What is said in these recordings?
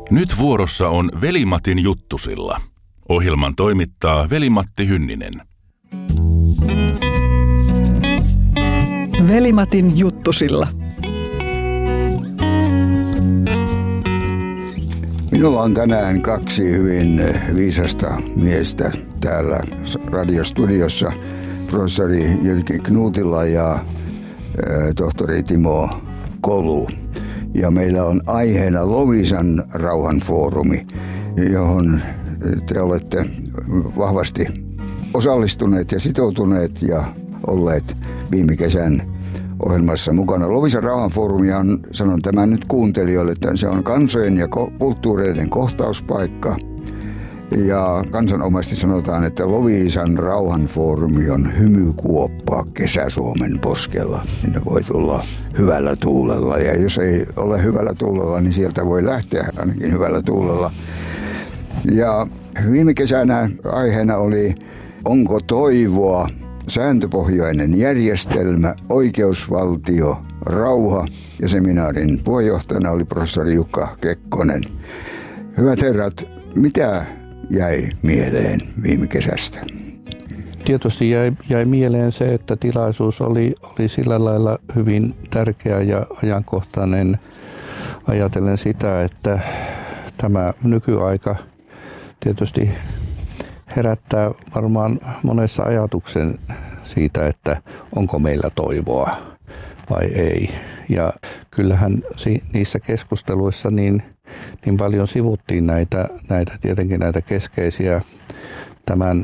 Nyt vuorossa on Veli-Matin juttusilla. Ohjelman toimittaa Veli-Matti Hynninen. Veli-Matin juttusilla. Minulla on tänään kaksi hyvin viisasta miestä täällä radiostudiossa. Professori Jyrki Knuutila ja tohtori Timo Kolu. Ja meillä on aiheena Loviisan rauhanfoorumi, johon te olette vahvasti osallistuneet ja sitoutuneet ja olleet viime kesän ohjelmassa mukana. Loviisan rauhanfoorumi on, sanon tämän nyt kuuntelijoille, että se on kansojen ja kulttuureiden kohtauspaikka. Ja kansanomaisesti sanotaan, että Loviisan rauhanfoorumi on hymykuoppa Kesä-Suomen poskella. Sinne voi tulla hyvällä tuulella, ja jos ei ole hyvällä tuulella, niin sieltä voi lähteä ainakin hyvällä tuulella. Ja viime kesänä aiheena oli onko toivoa, sääntöpohjainen järjestelmä, oikeusvaltio, rauha, ja seminaarin puheenjohtajana oli professori Jukka Kekkonen. Hyvät herrat, mitä jäi mieleen viime kesästä? Tietysti jäi mieleen se, että tilaisuus oli sillä lailla hyvin tärkeä ja ajankohtainen ajatellen sitä, että tämä nykyaika tietysti herättää varmaan monessa ajatuksen siitä, että onko meillä toivoa vai ei. Ja kyllähän niissä keskusteluissa niin paljon sivuttiin tietenkin näitä keskeisiä tämän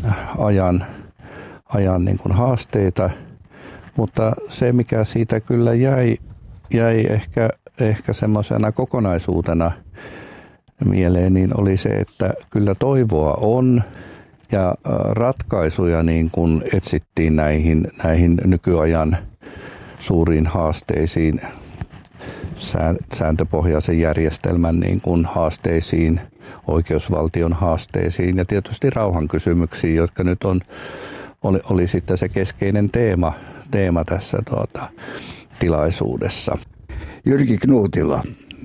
ajan niin kuin haasteita, mutta se mikä siitä kyllä jäi ehkä semmoisena kokonaisuutena mieleen, niin oli se, että kyllä toivoa on ja ratkaisuja niin kuin etsittiin näihin nykyajan suuriin haasteisiin, sääntöpohjaisen järjestelmän niin kuin haasteisiin, oikeusvaltion haasteisiin ja tietysti rauhankysymyksiin, jotka nyt oli sitten se keskeinen teema tässä tilaisuudessa. Jyrki Knuutila,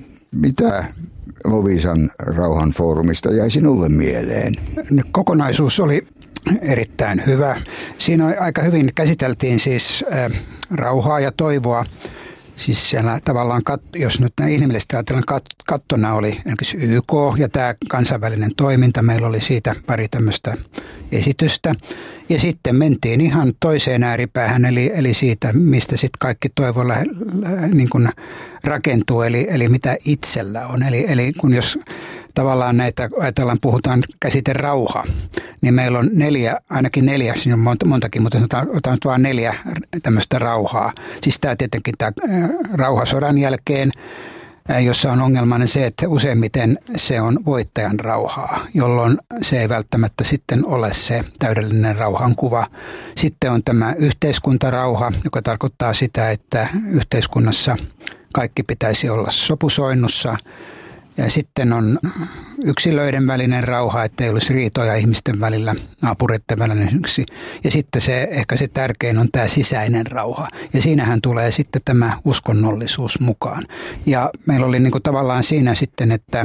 mitä Loviisan rauhanfoorumista jäi sinulle mieleen? Kokonaisuus oli erittäin hyvä. Siinä aika hyvin käsiteltiin siis rauhaa ja toivoa. Siis siellä tavallaan, jos nyt näin inhimillisesti ajatellaan, kattona oli YK ja tämä kansainvälinen toiminta. Meillä oli siitä pari tämmöistä esitystä. Ja sitten mentiin ihan toiseen ääripäähän, eli siitä, mistä sitten kaikki toivo niin kuin rakentuu, eli mitä itsellä on. Eli kun jos tavallaan näitä ajatellaan, puhutaan käsite rauha, niin meillä on ainakin neljä, siinä on montakin, mutta otetaan nyt vaan 4 tämmöistä rauhaa. Siis tämä tietenkin tämä rauha sodan jälkeen, jossa on ongelmana se, että useimmiten se on voittajan rauhaa, jolloin se ei välttämättä sitten ole se täydellinen rauhankuva. Sitten on tämä yhteiskuntarauha, joka tarkoittaa sitä, että yhteiskunnassa kaikki pitäisi olla sopusoinnussa. Ja sitten on yksilöiden välinen rauha, ettei olisi riitoja ihmisten välillä, naapureiden välillä. Ja sitten ehkä se tärkein on tämä sisäinen rauha. Ja siinähän tulee sitten tämä uskonnollisuus mukaan. Ja meillä oli niin kuin tavallaan siinä sitten, että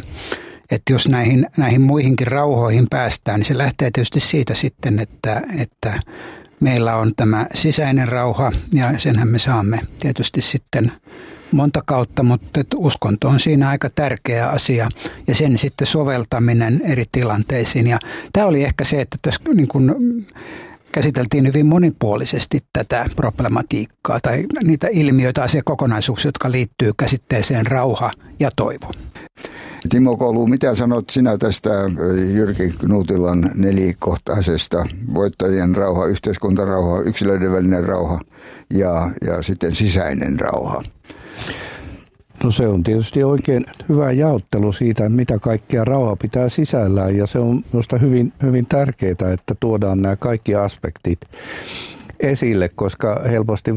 jos näihin muihinkin rauhoihin päästään, niin se lähtee tietysti siitä sitten, että meillä on tämä sisäinen rauha ja senhän me saamme tietysti sitten monta kautta, mutta uskonto on siinä aika tärkeä asia ja sen sitten soveltaminen eri tilanteisiin. Ja tämä oli ehkä se, että tässä niin kuin käsiteltiin hyvin monipuolisesti tätä problematiikkaa tai niitä ilmiöitä, asiakokonaisuuksia, jotka liittyy käsitteeseen rauha ja toivo. Timo Kolu, mitä sanot sinä tästä Jyrki Knuutilan nelikohtaisesta voittajien rauha, yhteiskuntarauha, yksilöiden välinen rauha ja sitten sisäinen rauha? No se on tietysti oikein hyvä jaottelu siitä, mitä kaikkea rauha pitää sisällään ja se on minusta hyvin, hyvin tärkeää, että tuodaan nämä kaikki aspektit esille, koska helposti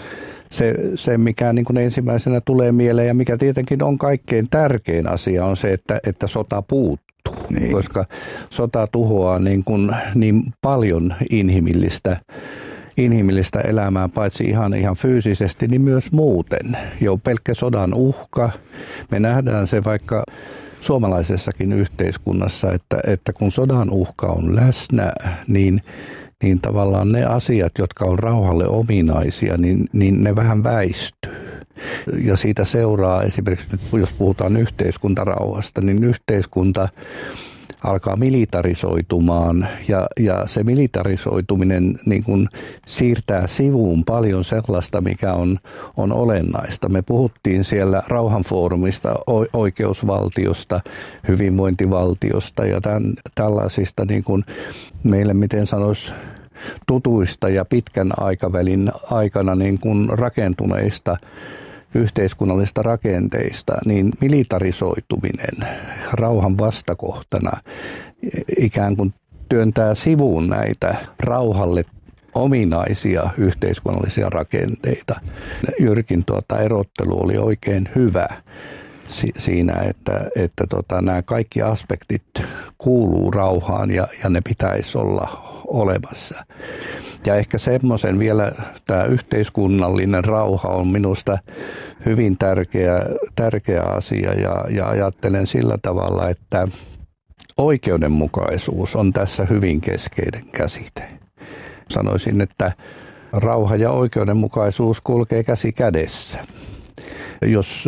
se mikä niin kuin ensimmäisenä tulee mieleen ja mikä tietenkin on kaikkein tärkein asia on se, että sota puuttuu, koska sota tuhoaa niin paljon inhimillistä elämää, paitsi ihan fyysisesti, niin myös muuten. Jo pelkkä sodan uhka. Me nähdään se vaikka suomalaisessakin yhteiskunnassa, että kun sodan uhka on läsnä, niin tavallaan ne asiat, jotka on rauhalle ominaisia, niin ne vähän väistyy. Ja siitä seuraa esimerkiksi, jos puhutaan yhteiskuntarauhasta, niin yhteiskunta alkaa militarisoitumaan ja se militarisoituminen niin kuin siirtää sivuun paljon sellaista, mikä on olennaista. Me puhuttiin siellä rauhanfoorumista, oikeusvaltiosta, hyvinvointivaltiosta ja tällaisista niin kuin meille, miten sanoisi, tutuista ja pitkän aikavälin aikana niin kuin rakentuneista yhteiskunnallista rakenteista, niin militarisoituminen rauhan vastakohtana ikään kuin työntää sivuun näitä rauhalle ominaisia yhteiskunnallisia rakenteita. Jyrkin erottelu oli oikein hyvä siinä, että nämä kaikki aspektit kuuluu rauhaan ja ne pitäisi olla olemassa. Ja ehkä semmoisen vielä tämä yhteiskunnallinen rauha on minusta hyvin tärkeä asia ja ajattelen sillä tavalla, että oikeudenmukaisuus on tässä hyvin keskeinen käsite. Sanoisin, että rauha ja oikeudenmukaisuus kulkee käsi kädessä. Jos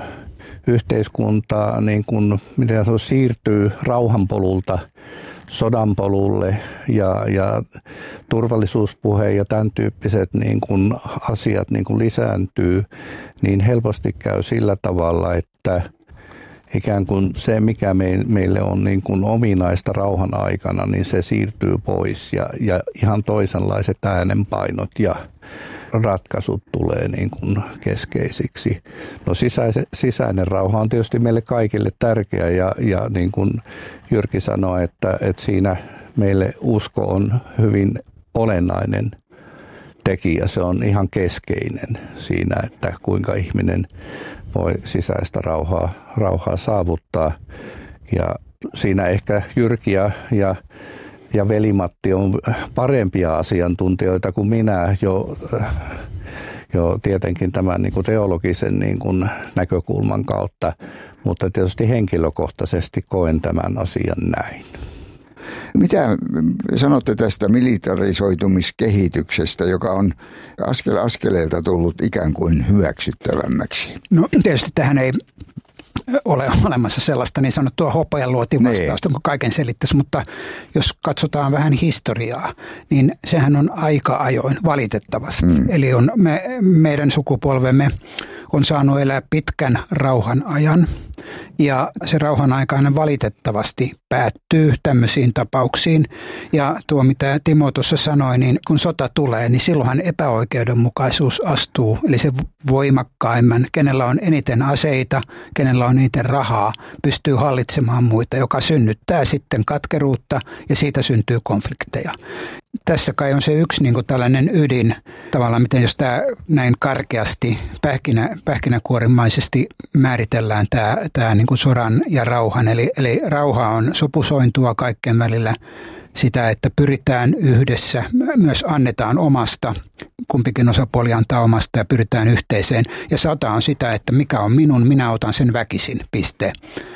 yhteiskunta niin kuin, miten se siirtyy rauhan polulta sodan polulle ja turvallisuuspuhe ja tämän tyyppiset niin kuin asiat niin kuin lisääntyy, niin helposti käy sillä tavalla, että ikään kuin se, mikä meille on niin kuin ominaista rauhan aikana, niin se siirtyy pois ja ihan toisenlaiset äänenpainot ja ratkaisut tulee niin kuin keskeisiksi. No sisäinen rauha on tietysti meille kaikille tärkeä ja niin kuin Jyrki sanoi, että siinä meille usko on hyvin olennainen tekijä. Se on ihan keskeinen siinä, että kuinka ihminen voi sisäistä rauhaa saavuttaa. Ja siinä ehkä Jyrki ja Veli-Matti on parempia asiantuntijoita kuin minä jo tietenkin tämän niin kuin teologisen niin kuin näkökulman kautta, mutta tietysti henkilökohtaisesti koen tämän asian näin. Mitä sanotte tästä militarisoitumiskehityksestä, joka on askel askeleelta tullut ikään kuin hyväksyttävämmäksi? No tietysti tähän ei ole olemassa sellaista niin sanottua hopealuotivastausta, kun kaiken selittäisi, mutta jos katsotaan vähän historiaa, niin sehän on aika ajoin valitettavasti. Eli meidän sukupolvemme on saanut elää pitkän rauhan ajan ja se rauhan aikainen valitettavasti päättyy tämmöisiin tapauksiin. Ja tuo mitä Timo tuossa sanoi, niin kun sota tulee, niin silloinhan epäoikeudenmukaisuus astuu. Eli se voimakkaimman, kenellä on eniten aseita, kenellä on eniten rahaa, pystyy hallitsemaan muita, joka synnyttää sitten katkeruutta ja siitä syntyy konflikteja. Tässä kai on se yksi niin kuin tällainen ydin, tavallaan miten jos tämä näin karkeasti pähkinäkuorimaisesti määritellään tämä niin kuin sodan ja rauhan. Eli rauha on sopusointua kaikkien välillä sitä, että pyritään yhdessä, myös annetaan omasta, kumpikin osapuoli antaa omasta ja pyritään yhteiseen. Ja sota on sitä, että mikä on minun, minä otan sen väkisin, piste.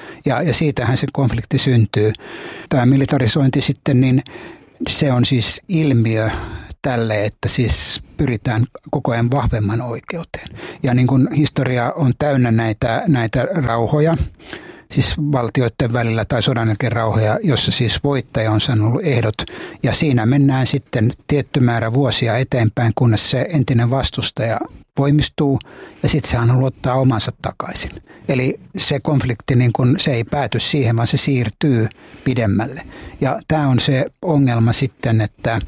Ja siitähän se konflikti syntyy. Tämä militarisointi sitten, niin se on siis ilmiö tälle, että siis pyritään koko ajan vahvemman oikeuteen. Ja niin kuin historia on täynnä näitä rauhoja, siis valtioiden välillä tai sodan jälkeen rauhoja, jossa siis voittaja on sanonut ehdot. Ja siinä mennään sitten tietty määrä vuosia eteenpäin, kunnes se entinen vastustaja voimistuu ja sitten se haluaa ottaa omansa takaisin. Eli se konflikti, niin kun, se ei pääty siihen, vaan se siirtyy pidemmälle. Ja tämä on se ongelma sitten, että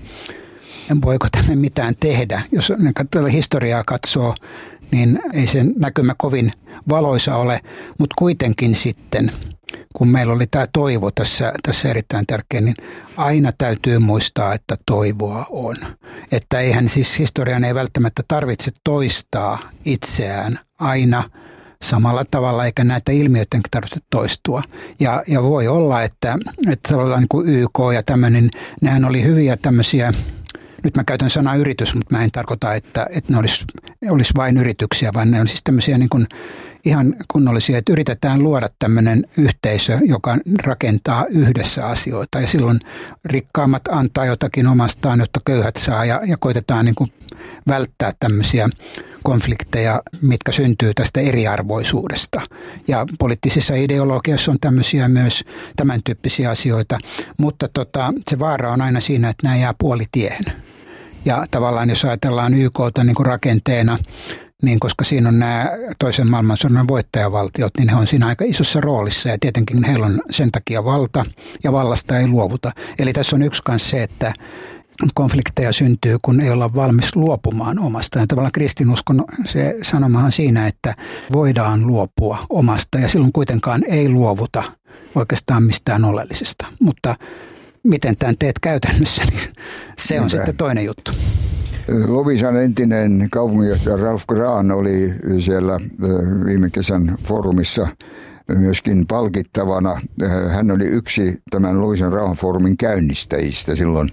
voiko tänne mitään tehdä. Jos historiaa katsoo, niin ei sen näkymä kovin valoisa ole, mutta kuitenkin sitten, kun meillä oli tämä toivo tässä erittäin tärkeä, niin aina täytyy muistaa, että toivoa on. Että eihän siis historian ei välttämättä tarvitse toistaa itseään aina samalla tavalla, eikä näitä ilmiöidenkin tarvitse toistua. Ja voi olla, että niin kuin YK ja tämmöinen, nehän oli hyviä tämmöisiä. Nyt mä käytän sanaa yritys, mutta mä en tarkoita, että ne olisi vain yrityksiä, vaan ne on siis tämmöisiä niin kuin ihan kunnollisia, että yritetään luoda tämmöinen yhteisö, joka rakentaa yhdessä asioita ja silloin rikkaammat antaa jotakin omastaan, jotta köyhät saa ja koitetaan niin kuin välttää tämmöisiä konflikteja, mitkä syntyy tästä eriarvoisuudesta. Ja poliittisissa ideologiassa on tämmöisiä myös tämän tyyppisiä asioita, mutta se vaara on aina siinä, että nämä jää puolitiehen. Ja tavallaan jos ajatellaan YK:ta niin kuin rakenteena, niin koska siinä on nämä toisen maailmansodan voittajavaltiot, niin he on siinä aika isossa roolissa ja tietenkin heillä on sen takia valta ja vallasta ei luovuta. Eli tässä on yksi kanssa se, että konflikteja syntyy, kun ei olla valmis luopumaan omasta. Ja tavallaan kristinuskon se sanomahan siinä, että voidaan luopua omasta ja silloin kuitenkaan ei luovuta oikeastaan mistään oleellisesta. Mutta miten tämän teet käytännössä, niin se on sitten toinen juttu. Loviisan entinen kaupunginjohtaja Ralph Grahn oli siellä viime kesän foorumissa myöskin palkittavana. Hän oli yksi tämän Loviisan rauhanfoorumin käynnistäjistä silloin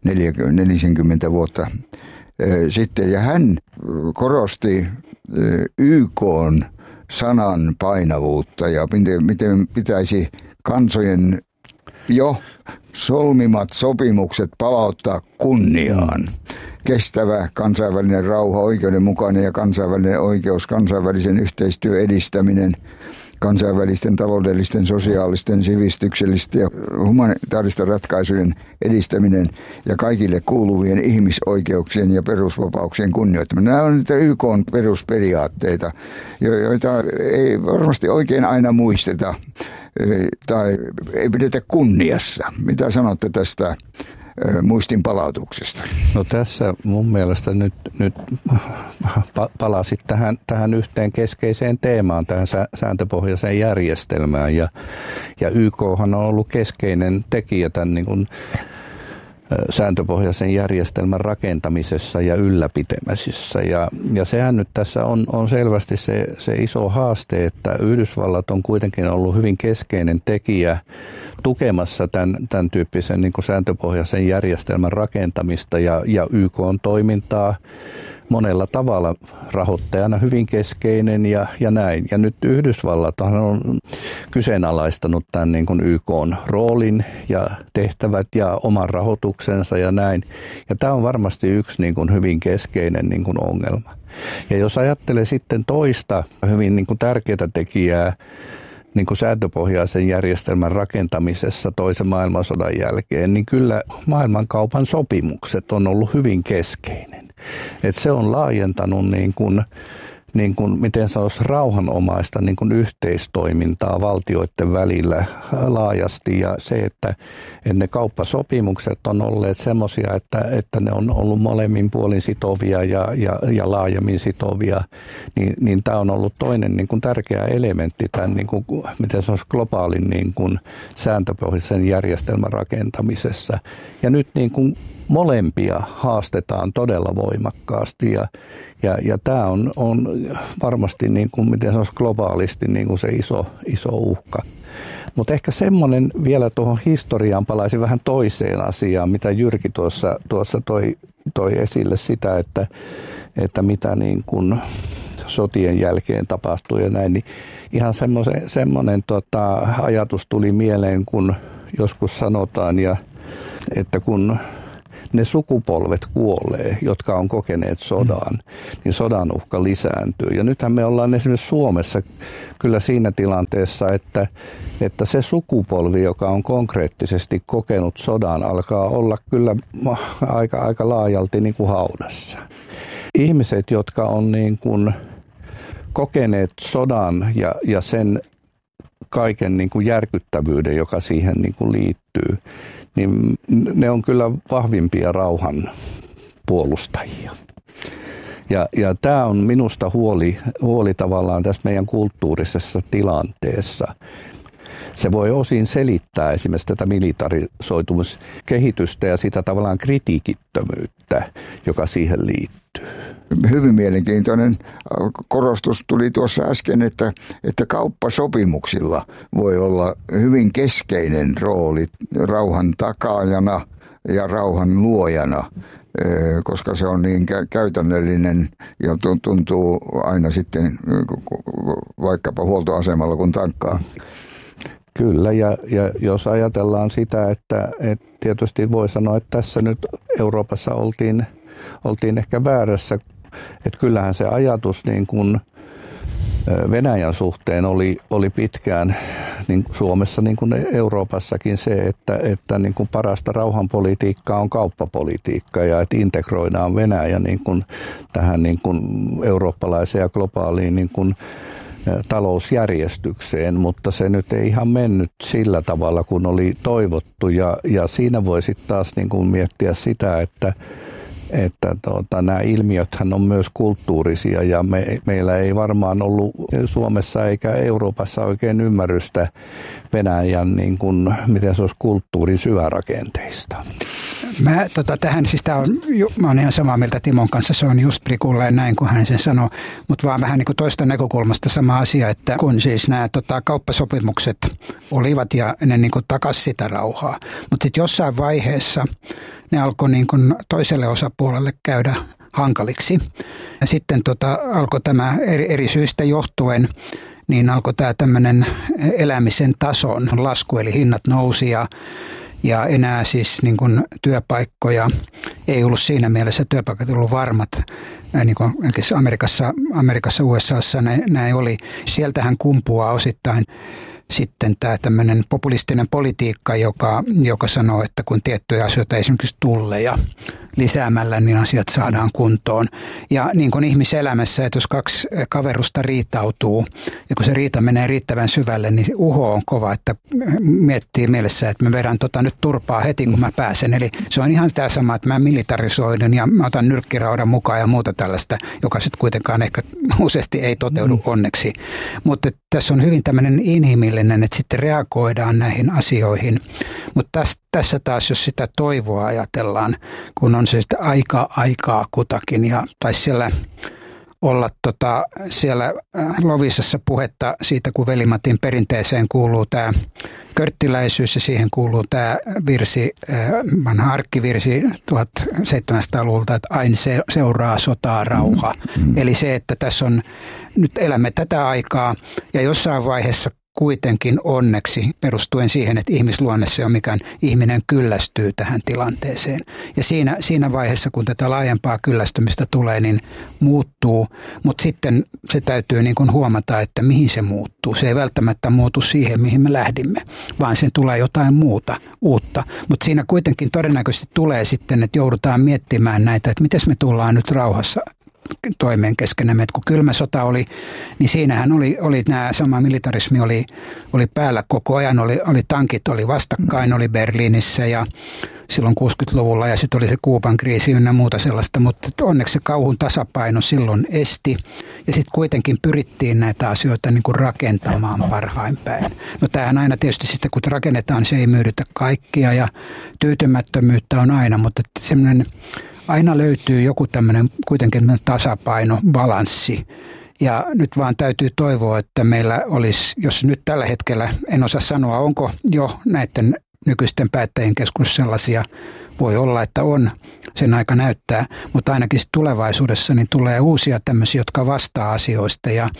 40 vuotta sitten. Ja hän korosti YK:n sanan painavuutta ja miten pitäisi kansojen jo solmimat sopimukset palauttaa kunniaan. Kestävä kansainvälinen rauha, oikeudenmukainen ja kansainvälinen oikeus, kansainvälisen yhteistyön edistäminen, kansainvälisten taloudellisten, sosiaalisten, sivistyksellisten ja humanitaaristen ratkaisujen edistäminen ja kaikille kuuluvien ihmisoikeuksien ja perusvapauksien kunnioittaminen. Nämä on niitä YK:n perusperiaatteita, joita ei varmasti oikein aina muisteta tai ei pidetä kunniassa. Mitä sanotte tästä muistin palautuksesta? No tässä mun mielestä nyt palasit tähän yhteen keskeiseen teemaan, tähän sääntöpohjaiseen järjestelmään ja YKhan on ollut keskeinen tekijä tämän niin kuin sääntöpohjaisen järjestelmän rakentamisessa ja ylläpitämisessä. Ja sehän nyt tässä on selvästi se iso haaste, että Yhdysvallat on kuitenkin ollut hyvin keskeinen tekijä tukemassa tämän tyyppisen niin kuin sääntöpohjaisen järjestelmän rakentamista ja YK:n toimintaa monella tavalla rahoittajana hyvin keskeinen ja näin. Ja nyt Yhdysvallat on kyseenalaistanut tämän niin kuin YK:n roolin ja tehtävät ja oman rahoituksensa ja näin. Ja tämä on varmasti yksi niin kuin hyvin keskeinen niin kuin ongelma. Ja jos ajattelee sitten toista hyvin niin kuin tärkeää tekijää niin kuin sääntöpohjaisen järjestelmän rakentamisessa toisen maailmansodan jälkeen, niin kyllä maailmankaupan sopimukset on ollut hyvin keskeinen. Että se on laajentanut niin kuin miten se olisi rauhanomaista niin kuin yhteistoimintaa valtioiden välillä laajasti ja se, että ne kauppasopimukset on olleet semmoisia, että ne on ollut molemmin puolin sitovia ja laajemmin sitovia, niin tämä on ollut toinen niin kuin tärkeä elementti tämän niin kuin, miten se olisi globaalin niin kuin sääntöpohjaisen järjestelmän rakentamisessa. Ja nyt niin kuin molempia haastetaan todella voimakkaasti ja tämä on varmasti niin kuin, miten se olisi globaalisti niin kuin se iso uhka. Mutta ehkä semmoinen vielä tuohon historiaan palaisin vähän toiseen asiaan, mitä Jyrki tuossa toi esille sitä, että mitä niin kuin sotien jälkeen tapahtui ja näin, niin ihan semmoinen ajatus tuli mieleen, kun joskus sanotaan, että kun ne sukupolvet kuolee, jotka on kokeneet sodan, niin sodan uhka lisääntyy. Ja nythän me ollaan esimerkiksi Suomessa kyllä siinä tilanteessa, että se sukupolvi, joka on konkreettisesti kokenut sodan, alkaa olla kyllä aika laajalti niin kuin haudassa. Ihmiset, jotka on niin kuin kokeneet sodan ja sen kaiken niin kuin järkyttävyyden, joka siihen niin kuin liittyy, niin ne on kyllä vahvimpia rauhan puolustajia. Ja tämä on minusta huoli tavallaan tässä meidän kulttuurisessa tilanteessa. Se voi osin selittää esimerkiksi tätä militarisoitumiskehitystä ja sitä tavallaan kritiikittömyyttä, joka siihen liittyy. Hyvin mielenkiintoinen korostus tuli tuossa äsken, että kauppasopimuksilla voi olla hyvin keskeinen rooli rauhan takaajana ja rauhan luojana. koska se on niin käytännöllinen ja tuntuu aina sitten vaikkapa huoltoasemalla kun tankkaa. Kyllä, ja jos ajatellaan sitä, että tietysti voi sanoa, että tässä nyt Euroopassa oltiin ehkä väärässä, että kyllähän se ajatus niin kuin Venäjän suhteen oli pitkään niin Suomessa niin kuin Euroopassakin se, että niin kuin parasta rauhanpolitiikkaa on kauppapolitiikka ja että integroidaan Venäjä niin kuin tähän niin kuin eurooppalaiseen ja globaaliin niin kuin talousjärjestykseen, mutta se nyt ei ihan mennyt sillä tavalla, kun oli toivottu. Ja siinä voi sitten taas niin kuin miettiä sitä, että nämä ilmiöthän on myös kulttuurisia ja meillä ei varmaan ollut Suomessa eikä Euroopassa oikein ymmärrystä Venäjän, niin kuin, miten se olisi kulttuurin syvärakenteista. Tähän, siis mä olen ihan samaa mieltä Timon kanssa, se on just prikulleen näin kuin hän sen sanoi, mutta vaan vähän niin kuin toista näkökulmasta sama asia, että kun siis nämä kauppasopimukset olivat ja ne niin kuin takasi sitä rauhaa, mutta sitten jossain vaiheessa ne alkoi niin kuin toiselle osapuolelle käydä hankaliksi. Ja sitten alkoi tämä eri syistä johtuen, niin alkoi tämä tämmöinen elämisen tason lasku, eli hinnat nousi ja enää siis niin kuin työpaikkoja ei ollut siinä mielessä, työpaikat ollut varmat. Niin kuin Amerikassa, USAssa näin oli. Sieltähän kumpuaa osittain sitten tämä tämmöinen populistinen politiikka, joka sanoo, että kun tiettyjä asioita esimerkiksi tulleja lisäämällä, niin asiat saadaan kuntoon. Ja niin kuin ihmiselämässä, että jos kaksi kaverusta riitautuu ja kun se riita menee riittävän syvälle, niin uho on kova, että miettii mielessä, että mä vedän nyt turpaa heti, kun mä pääsen. Eli se on ihan tämä sama, että mä militarisoidun ja mä otan nyrkkiraudan mukaan ja muuta tällaista, joka sitten kuitenkaan ehkä useasti ei toteudu onneksi. Mutta tässä on hyvin tämmöinen inhimillinen, että sitten reagoidaan näihin asioihin. Mutta tässä taas, jos sitä toivoa ajatellaan, kun on se sitten aikaa kutakin ja taisi siellä olla siellä Loviisassa puhetta siitä, kun Veli-Matin perinteeseen kuuluu tämä körttiläisyys ja siihen kuuluu tämä virsi, vanha arkkivirsi 1700-luvulta, että aina seuraa sotaa rauha. Eli se, että tässä on, nyt elämme tätä aikaa ja jossain vaiheessa kuitenkin onneksi perustuen siihen, että ihmisluonne on mikään ihminen kyllästyy tähän tilanteeseen. Ja siinä vaiheessa, kun tätä laajempaa kyllästymistä tulee, niin muuttuu, mutta sitten se täytyy niin kuin huomata, että mihin se muuttuu. Se ei välttämättä muutu siihen, mihin me lähdimme, vaan sen tulee jotain uutta. Mutta siinä kuitenkin todennäköisesti tulee sitten, että joudutaan miettimään näitä, että miten me tullaan nyt rauhassa toimeen keskenämme. Kun kylmä sota oli, niin siinähän oli nämä sama militarismi oli päällä koko ajan. Oli tankit oli vastakkain, oli Berliinissä ja silloin 60-luvulla ja sitten oli se Kuuban kriisi ynnä muuta sellaista, mutta onneksi se kauhun tasapaino silloin esti ja sitten kuitenkin pyrittiin näitä asioita niin kuin rakentamaan parhain päin. No tämähän aina tietysti sitten kun rakennetaan, se ei myydytä kaikkia ja tyytymättömyyttä on aina, mutta semmoinen aina löytyy joku tämmöinen kuitenkin tasapaino, balanssi. Ja nyt vaan täytyy toivoa, että meillä olisi, jos nyt tällä hetkellä, en osaa sanoa, onko jo näiden nykyisten päättäjien keskuudessa sellaisia, voi olla, että on, sen aika näyttää, mutta ainakin tulevaisuudessa niin tulee uusia tämmöisiä, jotka vastaa asioista. Ja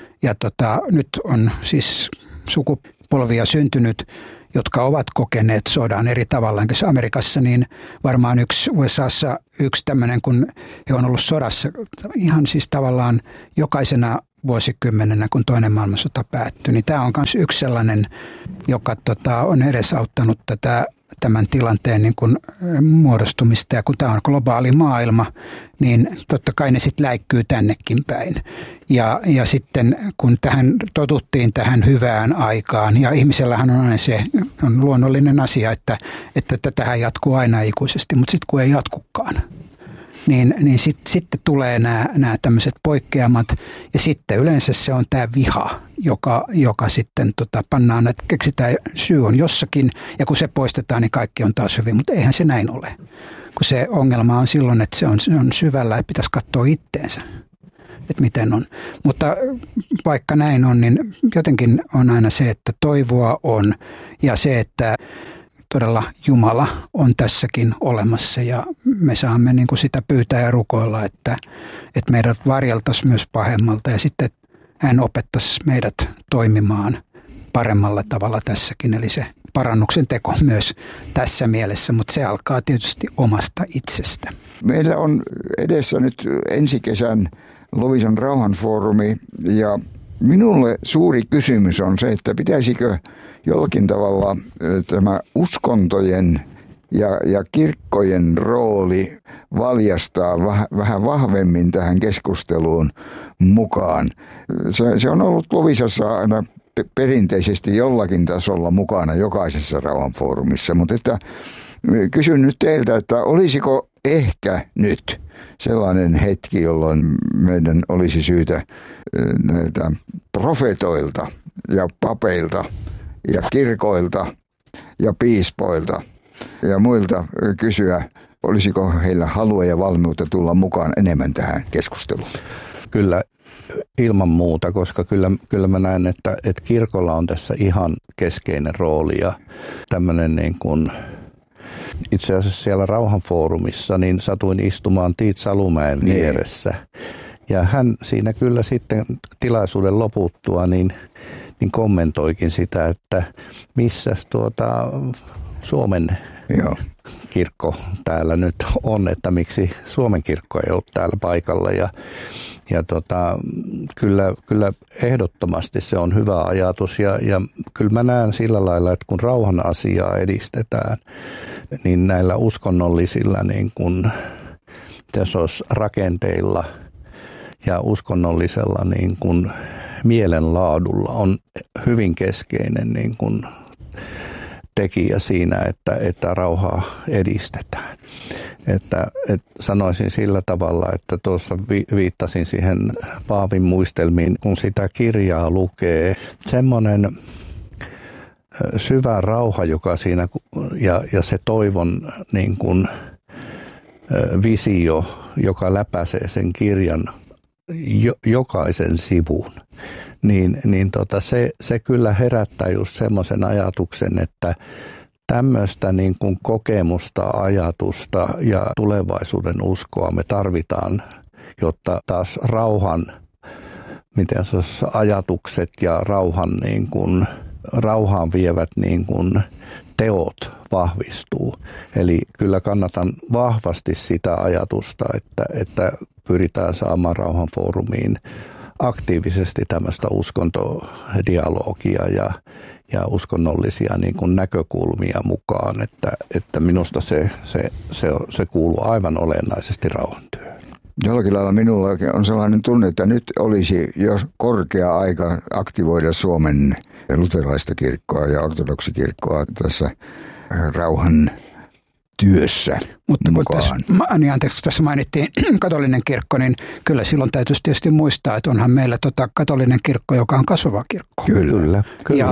nyt on siis sukupolvia syntynyt, jotka ovat kokeneet sodan eri tavalla. Amerikassa niin varmaan USAssa yksi tämmöinen, kun he on ollut sodassa ihan siis tavallaan jokaisena vuosikymmenenä, kun toinen maailmansota päättyi. Niin tämä on myös yksi sellainen, joka on edesauttanut tämän tilanteen niin kuin muodostumista. Ja kun tämä on globaali maailma, niin totta kai ne sitten läikkyy tännekin päin. Ja sitten kun totuttiin tähän hyvään aikaan, ja ihmisellähän on aina se on luonnollinen asia, että tähän jatkuu aina ikuisesti, mutta sitten kun ei jatkukaan, niin sitten tulee nämä tämmöiset poikkeamat ja sitten yleensä se on tämä viha, joka sitten pannaan, että keksitään syy on jossakin ja kun se poistetaan, niin kaikki on taas hyvin, mutta eihän se näin ole. Kun se ongelma on silloin, että se on syvällä ja pitäisi katsoa itteensä, että miten on. Mutta vaikka näin on, niin jotenkin on aina se, että toivoa on ja se, että todella Jumala on tässäkin olemassa ja me saamme niin kuin sitä pyytää ja rukoilla, että meidät varjeltaisiin myös pahemmalta ja sitten hän opettaisi meidät toimimaan paremmalla tavalla tässäkin, eli se parannuksen teko myös tässä mielessä, mutta se alkaa tietysti omasta itsestä. Meillä on edessä nyt ensi kesän Loviisan rauhanfoorumi ja minulle suuri kysymys on se, että pitäisikö jollakin tavalla tämä uskontojen ja kirkkojen rooli valjastaa vähän vahvemmin tähän keskusteluun mukaan. Se on ollut Loviisassa aina perinteisesti jollakin tasolla mukana jokaisessa rauhanfoorumissa, mutta että kysyn nyt teiltä, että olisiko ehkä nyt sellainen hetki, jolloin meidän olisi syytä näiltä profetoilta ja papeilta ja kirkoilta ja piispoilta ja muilta kysyä, olisiko heillä halua ja valmiutta tulla mukaan enemmän tähän keskusteluun? Kyllä ilman muuta, koska kyllä mä näen, että kirkolla on tässä ihan keskeinen rooli ja tämmöinen niin kuin itse asiassa siellä rauhanfoorumissa niin satuin istumaan Tiit Salumäen vieressä. Ja hän siinä kyllä sitten tilaisuuden loputtua niin kommentoikin sitä, että missäs Suomen kirkko täällä nyt on, että miksi Suomen kirkko ei ole täällä paikalla. Ja kyllä ehdottomasti se on hyvä ajatus ja kyllä mä näen sillä lailla, että kun rauhan asiaa edistetään, niin näillä uskonnollisilla niin kuin rakenteilla ja uskonnollisella niin kuin mielenlaadulla on hyvin keskeinen niin kuin tekijä siinä, että rauhaa edistetään. Että sanoisin sillä tavalla, että tuossa viittasin siihen Paavin muistelmiin, kun sitä kirjaa lukee, semmoinen syvä rauha, joka siinä ja se toivon niin kuin visio, joka läpäisee sen kirjan jokaisen sivun, se kyllä herättää just semmoisen ajatuksen, että tämmöistä niin kuin kokemusta, ajatusta ja tulevaisuuden uskoa me tarvitaan, jotta taas rauhan, miten se ajatukset ja rauhaan vievät niin kuin teot vahvistuu. Eli kyllä kannatan vahvasti sitä ajatusta, että pyritään saamaan rauhanfoorumiin aktiivisesti tämmöistä uskontodialogia ja uskonnollisia niin kuin näkökulmia mukaan, että minusta se kuuluu aivan olennaisesti rauhantyöhön. Jollakin lailla minulla on sellainen tunne, että nyt olisi jo korkea aika aktivoida Suomen luterilaista kirkkoa ja ortodoksikirkkoa tässä rauhan työssä mukaan. Tässä mainittiin katolinen kirkko, niin kyllä silloin täytyisi tietysti muistaa, että onhan meillä katolinen kirkko, joka on kasvava kirkko. Kyllä.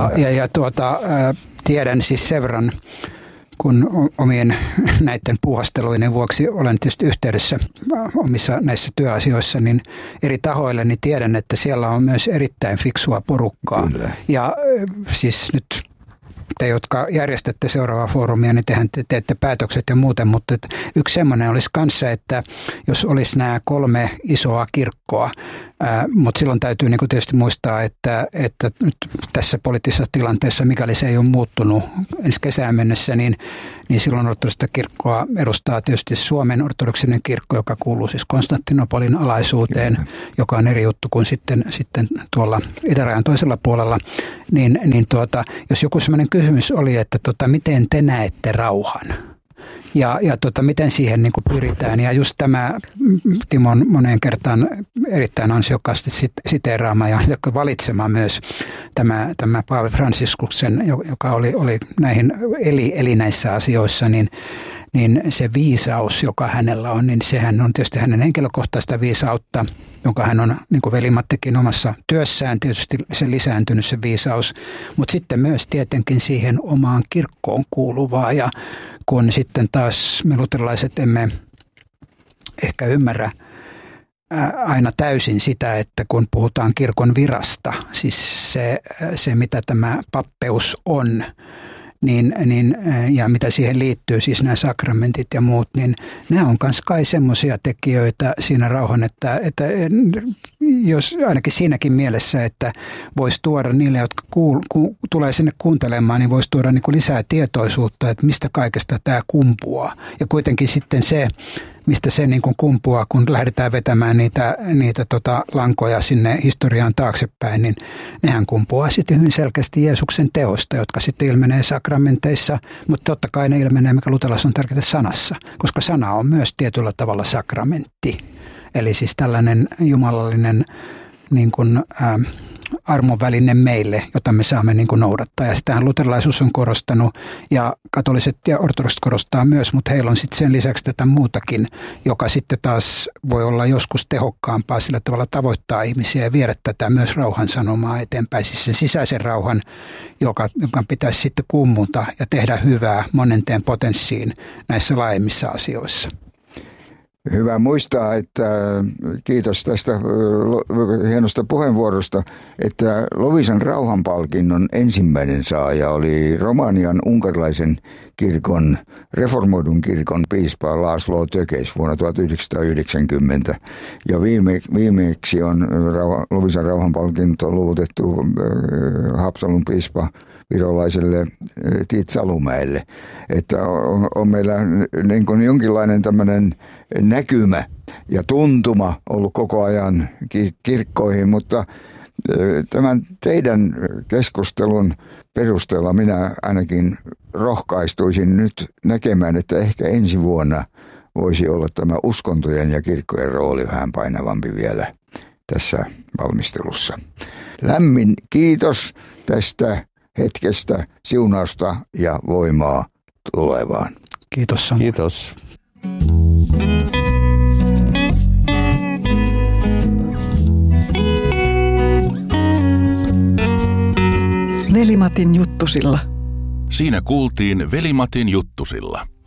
Tiedän siis sen verran, kun omien näiden puuhasteluiden vuoksi olen tietysti yhteydessä omissa näissä työasioissa, niin eri tahoille, niin tiedän, että siellä on myös erittäin fiksua porukkaa. Kyllä. Ja siis nyt te, jotka järjestätte seuraavaa foorumia, niin tehän teette päätökset ja muuten, mutta yksi semmoinen olisi kanssa, että jos olisi nämä 3 isoa kirkkoa, mutta silloin täytyy niin kuin tietysti muistaa, että nyt tässä poliittisessa tilanteessa, mikäli se ei ole muuttunut ensi kesään mennessä, niin silloin ortodoksista kirkkoa edustaa tietysti Suomen ortodoksinen kirkko, joka kuuluu siis Konstantinopolin alaisuuteen, joka on eri juttu kuin sitten tuolla itärajan toisella puolella. Jos joku sellainen kysymys oli, että miten te näette rauhan? Ja miten siihen niin kuin pyritään. Ja just tämä Timon moneen kertaan erittäin ansiokkaasti siteeraama ja valitsema myös tämä Paavi Fransiskuksen, joka oli näihin eli näissä asioissa, niin se viisaus, joka hänellä on, niin sehän on tietysti hänen henkilökohtaista viisautta, jonka hän on, niin kuin veli-Mattikin omassa työssään, tietysti se lisääntynyt se viisaus, mutta sitten myös tietenkin siihen omaan kirkkoon kuuluvaa. Ja kun sitten taas me luterilaiset emme ehkä ymmärrä aina täysin sitä, että kun puhutaan kirkon virasta, siis se mitä tämä pappeus on, ja mitä siihen liittyy, siis nämä sakramentit ja muut, niin nämä on myös kai semmoisia tekijöitä siinä rauhan, että jos ainakin siinäkin mielessä, että voisi tuoda niille, jotka tulee sinne kuuntelemaan, niin voisi tuoda niin kuin lisää tietoisuutta, että mistä kaikesta tämä kumpuaa. Ja kuitenkin sitten se, mistä se niin kuin kumpuaa, kun lähdetään vetämään niitä lankoja sinne historiaan taaksepäin, niin nehän kumpuaa sitten hyvin selkeästi Jeesuksen teosta, jotka sitten ilmenee sakramenteissa, mutta totta kai ne ilmenee, mikä luterilaisessa on tärkeää sanassa, koska sana on myös tietyllä tavalla sakramentti. Eli siis tällainen jumalallinen niin kuin, armon väline meille, jota me saamme niin kuin noudattaa. Ja sitähän luterilaisuus on korostanut ja katoliset ja ortodokset korostaa myös, mutta heillä on sitten sen lisäksi tätä muutakin, joka sitten taas voi olla joskus tehokkaampaa sillä tavalla tavoittaa ihmisiä ja viedä tätä myös rauhan sanomaa eteenpäin. Siis sen sisäisen rauhan, joka pitäisi sitten kummuta ja tehdä hyvää monenteen potenssiin näissä laajemmissa asioissa. Hyvä muistaa, että kiitos tästä hienosta puheenvuorosta, että Loviisan rauhanpalkinnon ensimmäinen saaja oli Romanian unkarilaisen kirkon, reformoidun kirkon piispa László Tökes vuonna 1990. Ja viimeksi on Loviisan rauhanpalkinto luovutettu Haapsalun piispa virolaiselle Tiit Salumäelle. Että on meillä niin kuin jonkinlainen tämmöinen näkymä ja tuntuma ollut koko ajan kirkkoihin, mutta tämän teidän keskustelun perusteella minä ainakin rohkaistuisin nyt näkemään, että ehkä ensi vuonna voisi olla tämä uskontojen ja kirkkojen rooli vähän painavampi vielä tässä valmistelussa. Lämmin kiitos tästä hetkestä, siunausta ja voimaa tulevaan. Kiitos Samuel. Kiitos. Veli-Matin juttusilla. Siinä kuultiin Veli-Matin juttusilla.